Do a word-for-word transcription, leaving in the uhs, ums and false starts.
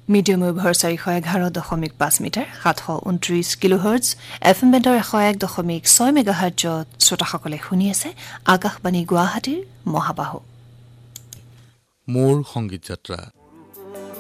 Medium ৱেভৰ চাৰিশ এঘাৰ দশমিক পাঁচ মিটাৰ সাতশ ঊনত্ৰিশ কিলোহাৰ্টজ এফ এম বেণ্ডৰ এশ এক দশমিক ছয় মেগাহাৰ্টজত শ্ৰোতাসকলে শুনি আছে আকাশবাণী গুৱাহাটীৰ মহাবাহু মোৰ সংগীত যাত্ৰা।